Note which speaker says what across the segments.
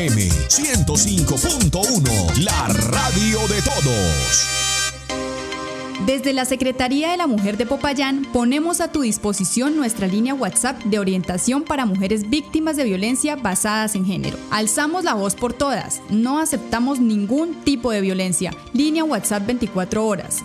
Speaker 1: FM 105.1, la radio de todos.
Speaker 2: Desde la Secretaría de la Mujer de Popayán ponemos a tu disposición nuestra línea WhatsApp de orientación para mujeres víctimas de violencia basadas en género. Alzamos la voz por todas, no aceptamos ningún tipo de violencia. Línea WhatsApp 24 horas,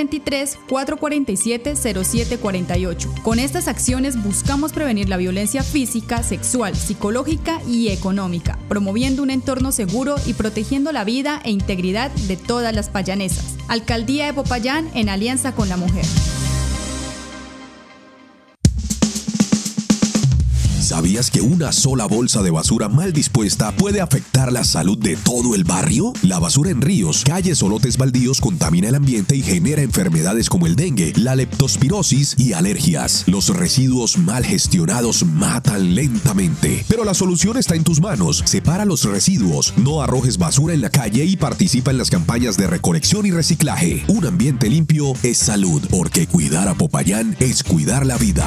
Speaker 2: 323-447-0748. Con estas acciones buscamos prevenir la violencia física, sexual, psicológica y económica, promoviendo un entorno seguro y protegiendo la vida e integridad de todas las payanesas. Alcaldía de Popayán en alianza con la mujer.
Speaker 1: ¿Sabías que una sola bolsa de basura mal dispuesta puede afectar la salud de todo el barrio? La basura en ríos, calles o lotes baldíos contamina el ambiente y genera enfermedades como el dengue, la leptospirosis y alergias. Los residuos mal gestionados matan lentamente. Pero la solución está en tus manos. Separa los residuos, no arrojes basura en la calle y participa en las campañas de recolección y reciclaje. Un ambiente limpio es salud, porque cuidar a Popayán es cuidar la vida.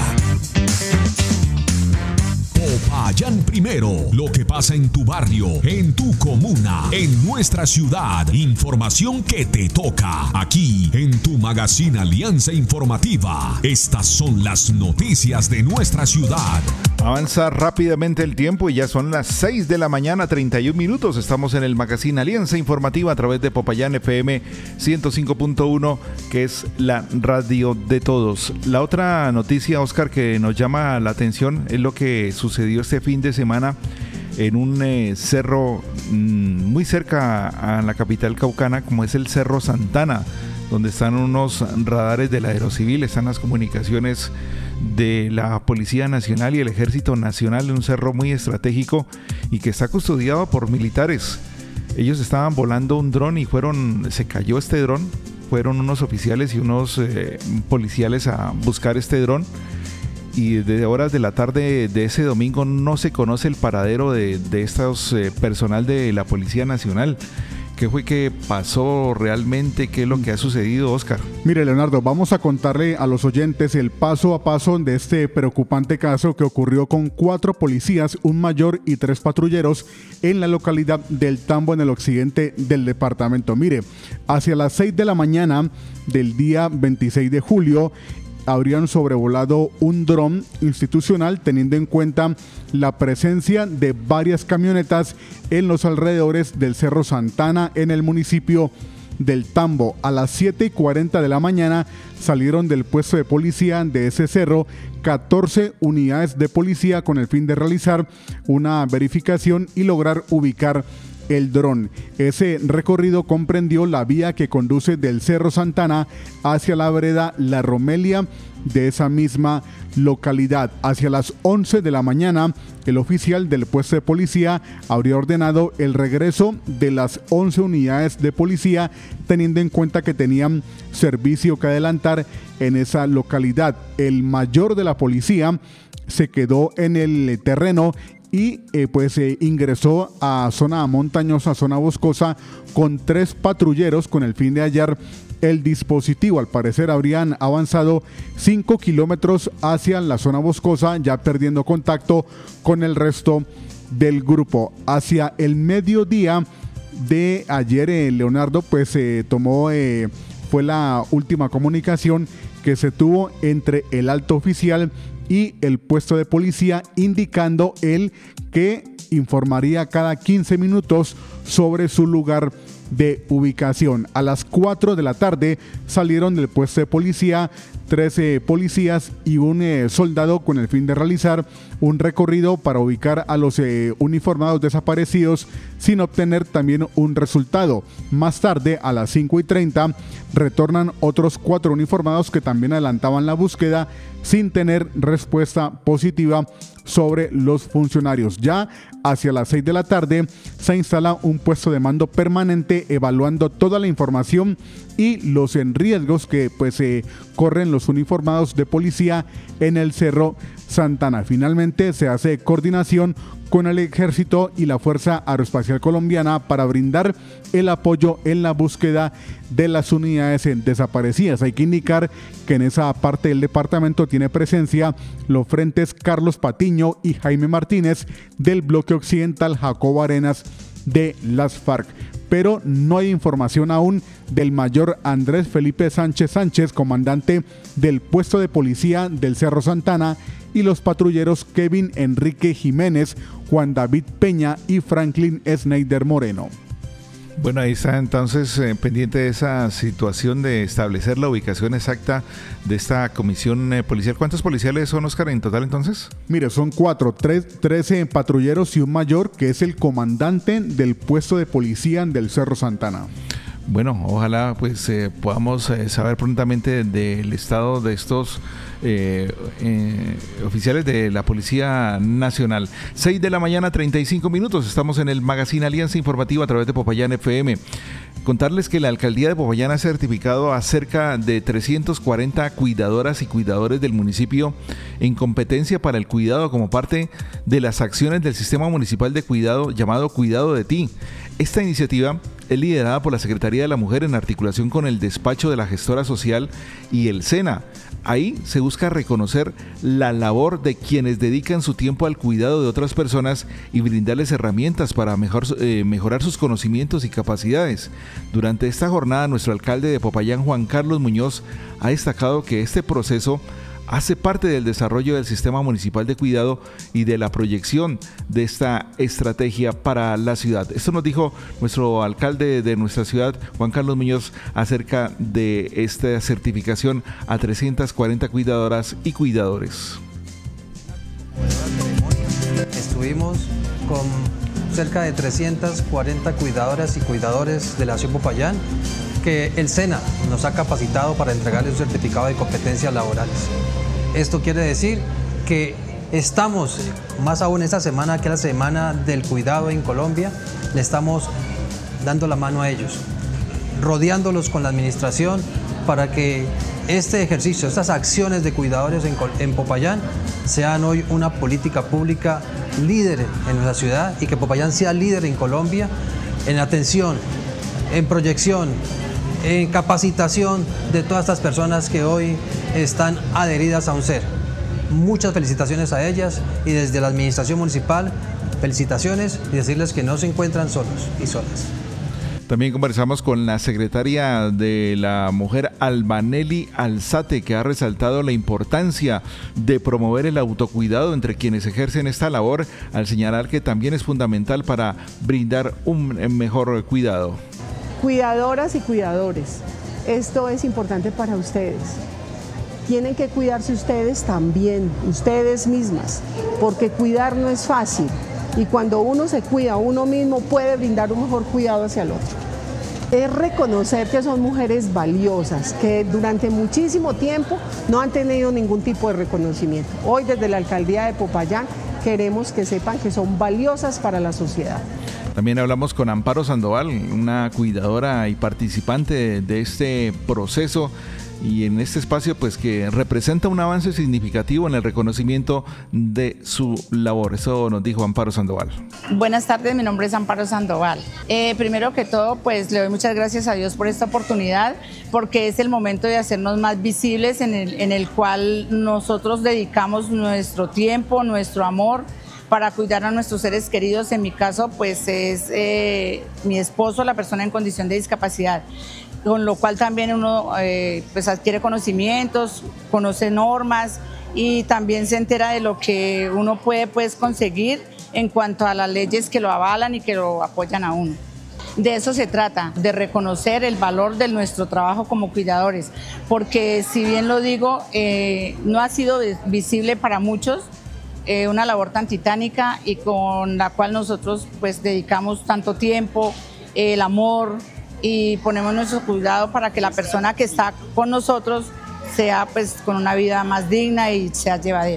Speaker 1: Popayán primero, lo que pasa en tu barrio, en tu comuna, en nuestra ciudad. Información que te toca aquí en tu magazine Alianza Informativa. Estas son las noticias de nuestra ciudad.
Speaker 3: Avanza rápidamente el tiempo y ya son las 6 de la mañana, 31 minutos. Estamos en el magazine Alianza Informativa a través de Popayán FM 105.1, que es la radio de todos. La otra noticia, Oscar, que nos llama la atención es lo que sucedió este fin de semana en un cerro muy cerca a la capital caucana, como es el Cerro Santana, donde están unos radares del Aerocivil, están las comunicaciones de la Policía Nacional y el Ejército Nacional, en un cerro muy estratégico y que está custodiado por militares. Ellos estaban volando un dron y se cayó este dron. Fueron unos oficiales y unos policiales a buscar este dron, y desde horas de la tarde de ese domingo no se conoce el paradero de estos personal de la Policía Nacional. ¿Qué fue que pasó realmente? ¿Qué es lo que ha sucedido, Oscar?
Speaker 4: Mire, Leonardo, vamos a contarle a los oyentes el paso a paso de este preocupante caso que ocurrió con 4 policías, un mayor y 3 patrulleros en la localidad del Tambo, en el occidente del departamento. Mire, hacia las 6 de la mañana del día 26 de julio, habrían sobrevolado un dron institucional, teniendo en cuenta la presencia de varias camionetas en los alrededores del Cerro Santana en el municipio del Tambo. A las 7:40 de la mañana salieron del puesto de policía de ese cerro 14 unidades de policía con el fin de realizar una verificación y lograr ubicar el dron. Ese recorrido comprendió la vía que conduce del Cerro Santana hacia la vereda La Romelia de esa misma localidad. Hacia las 11 de la mañana, el oficial del puesto de policía habría ordenado el regreso de las 11 unidades de policía, teniendo en cuenta que tenían servicio que adelantar en esa localidad. El mayor de la policía se quedó en el terreno y ingresó a zona montañosa, zona boscosa, con 3 patrulleros con el fin de hallar el dispositivo. Al parecer habrían avanzado 5 kilómetros hacia la zona boscosa, ya perdiendo contacto con el resto del grupo. Hacia el mediodía de ayer, Leonardo, fue la última comunicación que se tuvo entre el alto oficial y el puesto de policía, indicando él que informaría cada 15 minutos sobre su lugar de ubicación. A las 4 de la tarde salieron del puesto de policía 13 policías y un soldado con el fin de realizar un recorrido para ubicar a los uniformados desaparecidos, sin obtener también un resultado. Más tarde, a las 5:30, retornan otros 4 uniformados que también adelantaban la búsqueda, sin tener respuesta positiva sobre los funcionarios. Ya hacia las 6 de la tarde se instala un puesto de mando permanente, evaluando toda la información y los riesgos que corren los uniformados de policía en el Cerro Santana. Finalmente se hace coordinación con el Ejército y la Fuerza Aeroespacial Colombiana para brindar el apoyo en la búsqueda de las unidades desaparecidas. Hay que indicar que en esa parte del departamento tiene presencia los frentes Carlos Patiño y Jaime Martínez del bloque occidental, Jacobo Arenas de las FARC. Pero no hay información aún del mayor Andrés Felipe Sánchez Sánchez, comandante del puesto de policía del Cerro Santana, y los patrulleros Kevin Enrique Jiménez, Juan David Peña y Franklin Schneider Moreno.
Speaker 3: Bueno, ahí está entonces pendiente de esa situación de establecer la ubicación exacta de esta comisión policial. ¿Cuántos policiales son, Oscar, en total entonces?
Speaker 4: Mire, son 13 patrulleros y un mayor que es el comandante del puesto de policía del Cerro Santana.
Speaker 3: Bueno, ojalá pues podamos saber prontamente del estado de estos oficiales de la Policía Nacional. 6 de la mañana, 35 minutos. Estamos en el Magazine Alianza Informativa a través de Popayán FM. Contarles que la Alcaldía de Popayán ha certificado a cerca de 340 cuidadoras y cuidadores del municipio en competencia para el cuidado como parte de las acciones del Sistema Municipal de Cuidado llamado Cuidado de Ti. Esta iniciativa es liderada por la Secretaría de la Mujer en articulación con el despacho de la gestora social y el SENA. Ahí se busca reconocer la labor de quienes dedican su tiempo al cuidado de otras personas y brindarles herramientas para mejorar sus conocimientos y capacidades. Durante esta jornada, nuestro alcalde de Popayán, Juan Carlos Muñoz, ha destacado que este proceso hace parte del desarrollo del sistema municipal de cuidado y de la proyección de esta estrategia para la ciudad. Esto nos dijo nuestro alcalde de nuestra ciudad, Juan Carlos Muñoz, acerca de esta certificación a 340 cuidadoras y cuidadores.
Speaker 5: Estuvimos con cerca de 340 cuidadoras y cuidadores de la ciudad de Popayán, que el SENA nos ha capacitado para entregarles un certificado de competencias laborales. Esto quiere decir que estamos, más aún esta semana que es la semana del cuidado en Colombia, le estamos dando la mano a ellos, rodeándolos con la administración para que este ejercicio, estas acciones de cuidadores en Popayán sean hoy una política pública líder en nuestra ciudad y que Popayán sea líder en Colombia en atención, en proyección, en capacitación de todas estas personas que hoy están adheridas a un ser. Muchas felicitaciones a ellas y desde la administración municipal, felicitaciones y decirles que no se encuentran solos y solas.
Speaker 3: También conversamos con la secretaria de la Mujer, Albanelli Alzate, que ha resaltado la importancia de promover el autocuidado entre quienes ejercen esta labor, al señalar que también es fundamental para brindar un mejor cuidado.
Speaker 6: Cuidadoras y cuidadores, esto es importante para ustedes. Tienen que cuidarse ustedes también, ustedes mismas, porque cuidar no es fácil. Y cuando uno se cuida, uno mismo puede brindar un mejor cuidado hacia el otro. Es reconocer que son mujeres valiosas, que durante muchísimo tiempo no han tenido ningún tipo de reconocimiento. Hoy desde la Alcaldía de Popayán queremos que sepan que son valiosas para la sociedad.
Speaker 3: También hablamos con Amparo Sandoval, una cuidadora y participante de este proceso y en este espacio pues que representa un avance significativo en el reconocimiento de su labor. Eso nos dijo Amparo Sandoval.
Speaker 7: Buenas tardes, mi nombre es Amparo Sandoval. Primero que todo pues le doy muchas gracias a Dios por esta oportunidad porque es el momento de hacernos más visibles en el cual nosotros dedicamos nuestro tiempo, nuestro amor para cuidar a nuestros seres queridos. En mi caso pues es mi esposo, la persona en condición de discapacidad, con lo cual también uno pues adquiere conocimientos, conoce normas y también se entera de lo que uno puede pues conseguir en cuanto a las leyes que lo avalan y que lo apoyan a uno. De eso se trata, de reconocer el valor de nuestro trabajo como cuidadores, porque si bien lo digo, no ha sido visible para muchos, una labor tan titánica y con la cual nosotros pues dedicamos tanto tiempo, el amor y ponemos nuestro cuidado para que la persona que está con nosotros sea pues con una vida más digna y sea llevadera.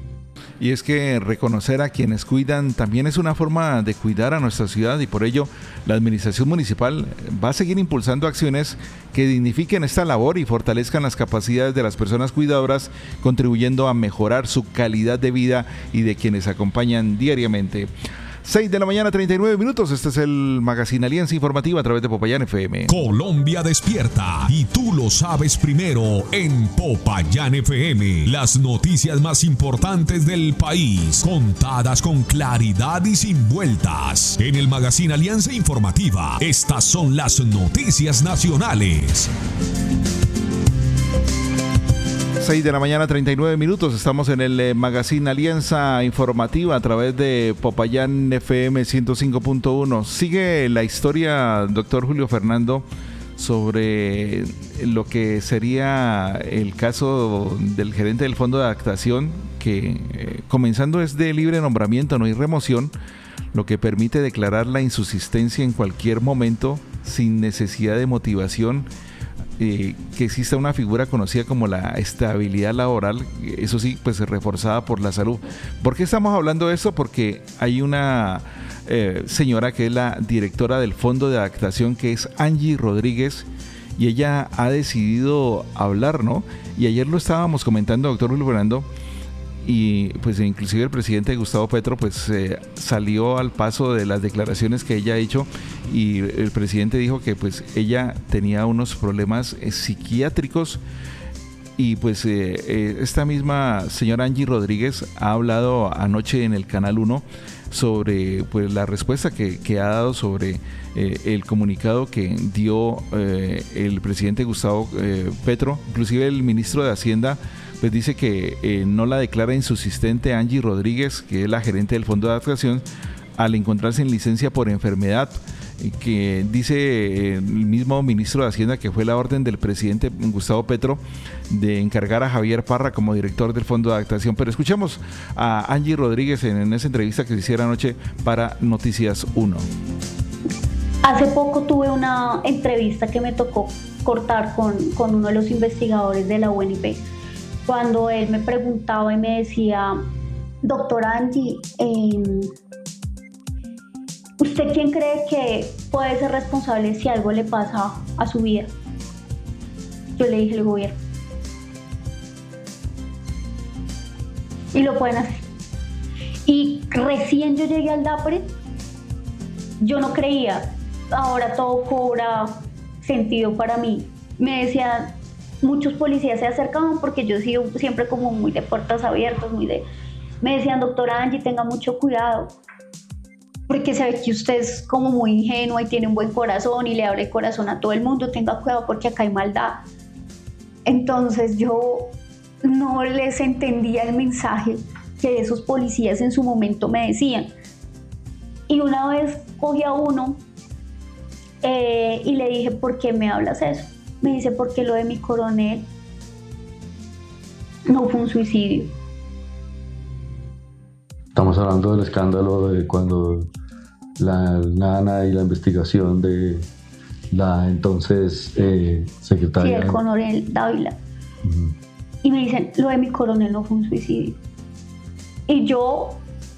Speaker 3: Y es que reconocer a quienes cuidan también es una forma de cuidar a nuestra ciudad y por ello la administración municipal va a seguir impulsando acciones que dignifiquen esta labor y fortalezcan las capacidades de las personas cuidadoras, contribuyendo a mejorar su calidad de vida y de quienes acompañan diariamente. 6 de la mañana, 39 minutos. Este es el Magazine Alianza Informativa a través de Popayán FM.
Speaker 1: Colombia despierta y tú lo sabes primero en Popayán FM. Las noticias más importantes del país, contadas con claridad y sin vueltas. En el Magazine Alianza Informativa, estas son las noticias nacionales.
Speaker 3: 6 de la mañana, 39 minutos. Estamos en el Magazine Alianza Informativa a través de Popayán FM 105.1. Sigue la historia, doctor Julio Fernando, sobre lo que sería el caso del gerente del Fondo de Adaptación, que comenzando es de libre nombramiento, no hay remoción, lo que permite declarar la insubsistencia en cualquier momento sin necesidad de motivación. Que exista una figura conocida como la estabilidad laboral, eso sí, pues reforzada por la salud. ¿Por qué estamos hablando de eso? Porque hay una señora que es la directora del Fondo de Adaptación, que es Angie Rodríguez, y ella ha decidido hablar, ¿no? Y ayer lo estábamos comentando, doctor Julio Fernando, y pues inclusive el presidente Gustavo Petro pues salió al paso de las declaraciones que ella ha hecho, y el presidente dijo que pues ella tenía unos problemas psiquiátricos, y pues esta misma señora Angie Rodríguez ha hablado anoche en el Canal 1 sobre pues la respuesta que ha dado sobre el comunicado que dio el presidente Gustavo Petro. Inclusive el ministro de Hacienda pues dice que no la declara insubsistente Angie Rodríguez, que es la gerente del Fondo de Adaptación, al encontrarse en licencia por enfermedad, que dice el mismo ministro de Hacienda que fue la orden del presidente Gustavo Petro de encargar a Javier Parra como director del Fondo de Adaptación. Pero escuchamos a Angie Rodríguez en esa entrevista que se hiciera anoche para Noticias 1.
Speaker 8: Hace poco tuve una entrevista que me tocó cortar con uno de los investigadores de la UNP, cuando él me preguntaba y me decía: doctora Angie, ¿usted quién cree que puede ser responsable si algo le pasa a su vida? Yo le dije: el gobierno. Y lo pueden hacer. Y recién yo llegué al DAPRE, yo no creía. Ahora todo cobra sentido para mí. Me decían, muchos policías se acercaban, porque yo he sido siempre como muy de puertas abiertas, me decían: doctora Angie, tenga mucho cuidado, porque se ve que usted es como muy ingenua y tiene un buen corazón y le abre el corazón a todo el mundo, tenga cuidado porque acá hay maldad. Entonces yo no les entendía el mensaje que esos policías en su momento me decían. Y una vez cogí a uno y le dije: ¿por qué me hablas eso? Me dice: porque lo de mi coronel no fue un suicidio.
Speaker 9: Estamos hablando del escándalo de cuando la nana y la investigación de la entonces secretaria.
Speaker 8: Sí, el coronel Dávila. Uh-huh. Y me dicen: lo de mi coronel no fue un suicidio. Y yo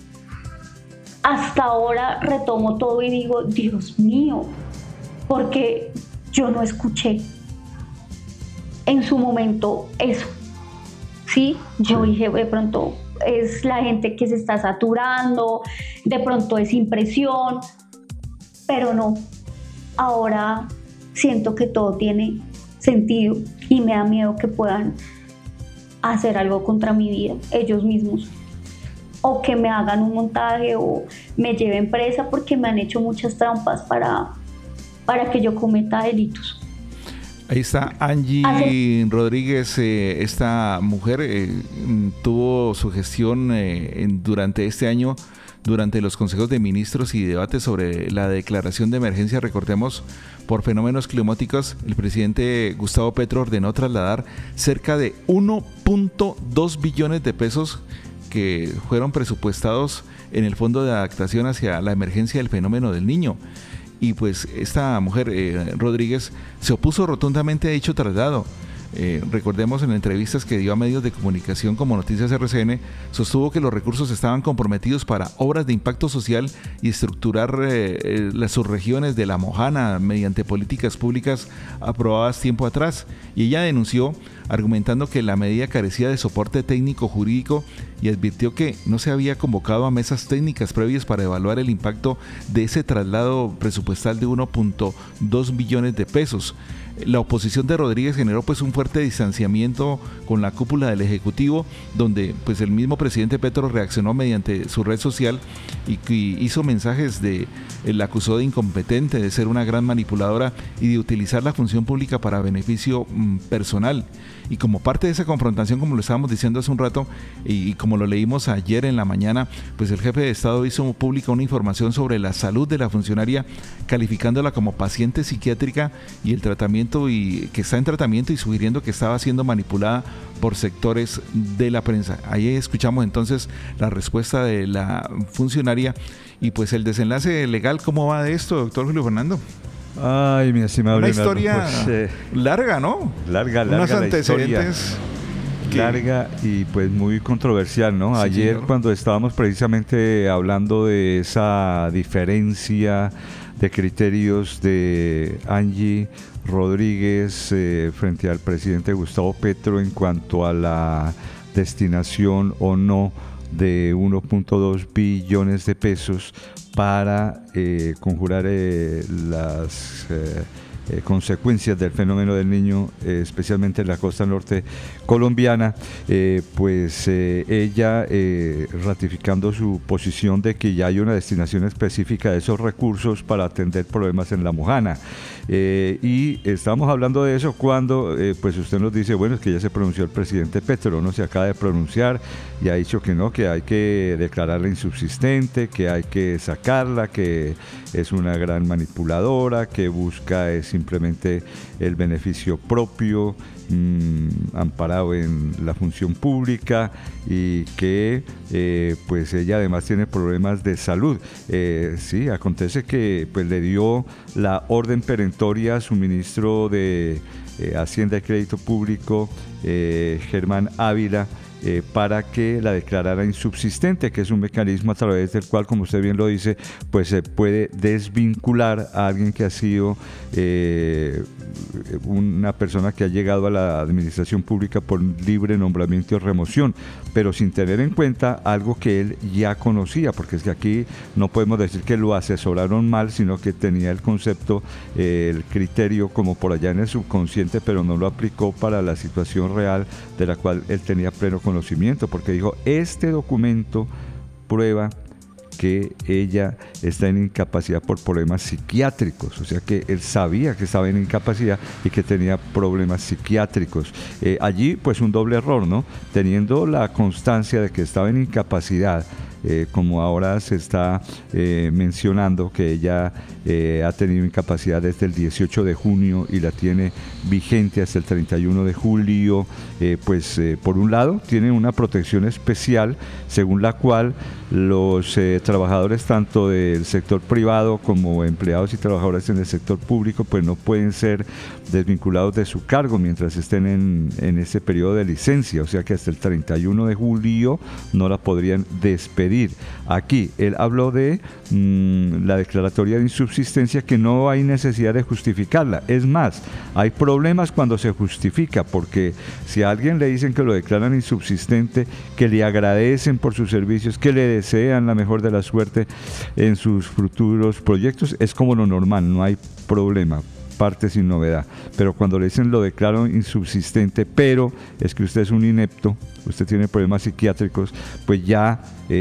Speaker 8: hasta ahora retomo todo y digo: Dios mío, porque yo no escuché en su momento eso. Sí, yo dije: de pronto es la gente que se está saturando, de pronto es impresión, pero no. Ahora siento que todo tiene sentido y me da miedo que puedan hacer algo contra mi vida ellos mismos, o que me hagan un montaje o me lleven presa, porque me han hecho muchas trampas para que yo cometa delitos.
Speaker 3: Ahí está Angie Rodríguez, esta mujer tuvo su gestión durante este año, durante los consejos de ministros y debates sobre la declaración de emergencia, recordemos, por fenómenos climáticos. El presidente Gustavo Petro ordenó trasladar cerca de 1.2 billones de pesos que fueron presupuestados en el Fondo de Adaptación hacia la emergencia del fenómeno del Niño. Y pues esta mujer, Rodríguez, se opuso rotundamente a dicho traslado. Recordemos, en entrevistas que dio a medios de comunicación como Noticias RCN, sostuvo que los recursos estaban comprometidos para obras de impacto social y estructurar las subregiones de La Mojana mediante políticas públicas aprobadas tiempo atrás. Y ella denunció, argumentando que la medida carecía de soporte técnico jurídico y advirtió que no se había convocado a mesas técnicas previas para evaluar el impacto de ese traslado presupuestal de 1.2 billones de pesos. La oposición de Rodríguez generó pues un fuerte distanciamiento con la cúpula del Ejecutivo, donde pues el mismo presidente Petro reaccionó mediante su red social y hizo mensajes la acusó de incompetente, de ser una gran manipuladora y de utilizar la función pública para beneficio personal. Y como parte de esa confrontación, como lo estábamos diciendo hace un rato y como lo leímos ayer en la mañana, pues el jefe de Estado hizo pública una información sobre la salud de la funcionaria, calificándola como paciente psiquiátrica y el tratamiento y que está en tratamiento, y sugiriendo que estaba siendo manipulada por sectores de la prensa. Ahí escuchamos entonces la respuesta de la funcionaria y pues el desenlace legal. ¿Cómo va de esto, doctor Julio Fernando?
Speaker 10: Ay, mi estimado
Speaker 3: una
Speaker 10: Leonardo,
Speaker 3: historia
Speaker 10: pues,
Speaker 3: larga, ¿no?
Speaker 10: Larga
Speaker 3: unos antecedentes
Speaker 10: larga y pues muy controversial, ¿no?
Speaker 3: Sí,
Speaker 10: ayer,
Speaker 3: señor.
Speaker 10: Cuando estábamos precisamente hablando de esa diferencia de criterios de Angie Rodríguez frente al presidente Gustavo Petro en cuanto a la destinación o no de 1.2 billones de pesos para conjurar las consecuencias del fenómeno del Niño, especialmente en la costa norte colombiana, ella ratificando su posición de que ya hay una destinación específica de esos recursos para atender problemas en La Mojana. Y estamos hablando de eso cuando pues usted nos dice, bueno, es que ya se pronunció el presidente Petro, no se acaba de pronunciar y ha dicho que no, que hay que declararla insubsistente, que hay que sacarla, que es una gran manipuladora, que busca simplemente el beneficio propio, amparado en la función pública, y que pues ella además tiene problemas de salud. Sí, acontece que pues le dio la orden perentoria a su ministro de Hacienda y Crédito Público, Germán Ávila, para que la declarara insubsistente, que es un mecanismo a través del cual, como usted bien lo dice, pues se puede desvincular a alguien que ha sido una persona que ha llegado a la administración pública por libre nombramiento y remoción, pero sin tener en cuenta algo que él ya conocía, porque es que aquí no podemos decir que lo asesoraron mal, sino que tenía el concepto, el criterio como por allá en el subconsciente, pero no lo aplicó para la situación real de la cual él tenía pleno conocimiento, porque dijo, este documento prueba que ella está en incapacidad por problemas psiquiátricos, o sea que él sabía que estaba en incapacidad y que tenía problemas psiquiátricos. Allí pues un doble error, ¿no? Teniendo la constancia de que estaba en incapacidad, como ahora se está mencionando que ella ha tenido incapacidad desde el 18 de junio y la tiene vigente hasta el 31 de julio, por un lado tiene una protección especial según la cual los trabajadores tanto del sector privado como empleados y trabajadores en el sector público pues no pueden ser desvinculados de su cargo mientras estén en ese periodo de licencia, o sea que hasta el 31 de julio no la podrían despedir. Aquí él habló de la declaratoria de insubsistencia, que no hay necesidad de justificarla, es más, hay problemas cuando se justifica, porque si a alguien le dicen que lo declaran insubsistente, que le agradecen por sus servicios, que le desean la mejor de la suerte en sus futuros proyectos, es como lo normal, no hay problema, parte sin novedad. Pero cuando le dicen lo declaro insubsistente, pero es que usted es un inepto, usted tiene problemas psiquiátricos, pues ya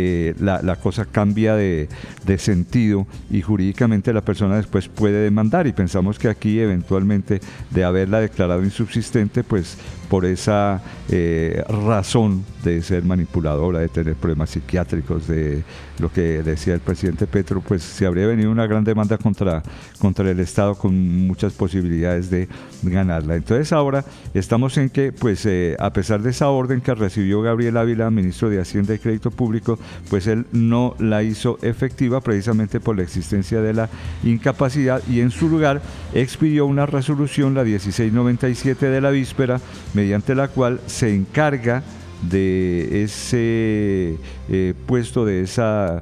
Speaker 10: la cosa cambia de sentido y jurídicamente la persona después puede demandar, y pensamos que aquí eventualmente de haberla declarado insubsistente, pues por esa razón de ser manipuladora, de tener problemas psiquiátricos, de lo que decía el presidente Petro, pues se habría venido una gran demanda contra el Estado con muchas posibilidades de ganarla. Entonces ahora estamos en que, pues a pesar de esa orden que recibió Gabriel Ávila, ministro de Hacienda y Crédito Público, pues él no la hizo efectiva precisamente por la existencia de la incapacidad, y en su lugar expidió una resolución, la 1697 de la víspera, mediante la cual se encarga de ese puesto, de esa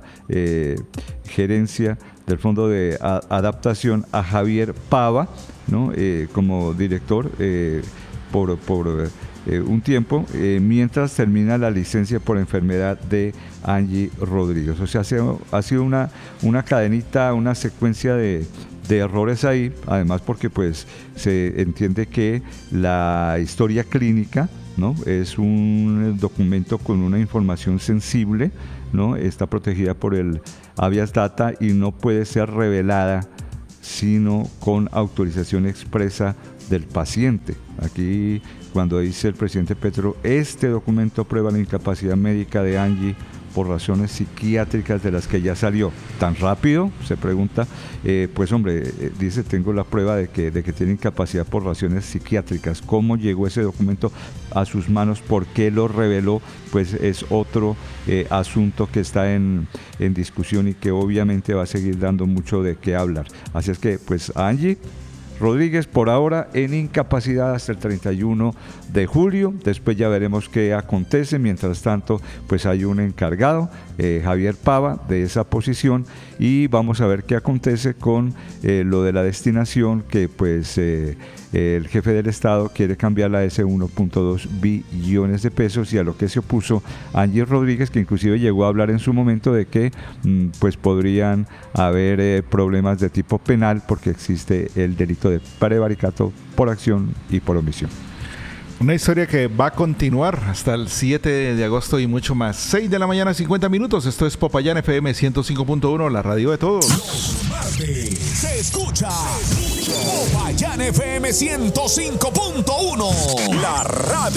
Speaker 10: gerencia del Fondo de Adaptación a Javier Pava, ¿no? Como director, por un tiempo, mientras termina la licencia por enfermedad de Angie Rodríguez. O sea, ha sido una cadenita, una secuencia de errores ahí, además porque pues se entiende que la historia clínica, ¿no?, es un documento con una información sensible, ¿no?, está protegida por el habeas data y no puede ser revelada sino con autorización expresa del paciente. Aquí, cuando dice el presidente Petro, este documento prueba la incapacidad médica de Angie por razones psiquiátricas de las que ya salió. ¿Tan rápido?, se pregunta. Pues hombre, dice, tengo la prueba de que tiene incapacidad por razones psiquiátricas. ¿Cómo llegó ese documento a sus manos? ¿Por qué lo reveló? Pues es otro asunto que está en discusión y que obviamente va a seguir dando mucho de qué hablar. Así es que, pues, Angie Rodríguez por ahora en incapacidad hasta el 31 de julio, después ya veremos qué acontece. Mientras tanto, pues hay un encargado, Javier Pava, de esa posición, y vamos a ver qué acontece con lo de la destinación, que pues el jefe del Estado quiere cambiarla a ese 1.2 billones de pesos, y a lo que se opuso Angie Rodríguez, que inclusive llegó a hablar en su momento de que pues podrían haber problemas de tipo penal porque existe el delito de prevaricato por acción y por omisión.
Speaker 3: Una historia que va a continuar hasta el 7 de agosto y mucho más. 6 de la mañana, 50 minutos. Esto es Popayán FM 105.1, la radio de todos.
Speaker 1: Los martes se escucha Popayán FM 105.1, la radio.